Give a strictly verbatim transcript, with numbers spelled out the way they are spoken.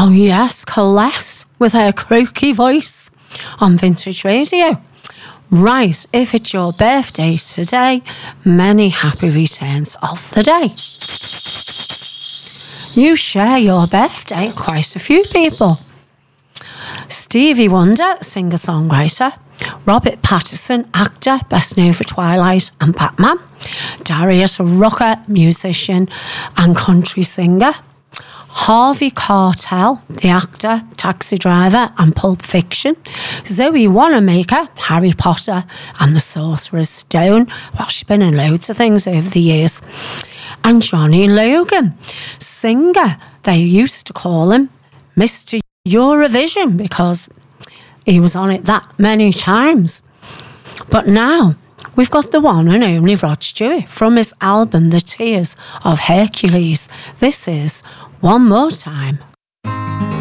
Oh yes, Colette with her croaky voice on Vintage Radio. Right, if it's your birthday today, many happy returns of the day. You share your birthday with quite a few people. Stevie Wonder, singer-songwriter. Robert Pattinson, actor, best known for Twilight and Batman. Darius Rucker, musician and country singer. Harvey Keitel, the actor, Taxi Driver and Pulp Fiction. Zoe Wanamaker, Harry Potter and the Sorcerer's Stone. Well, she's been in loads of things over the years. And Johnny Logan, singer. They used to call him Mister Eurovision because he was on it that many times. But now we've got the one and only Rod Stewart from his album The Tears of Hercules. This is One More Time.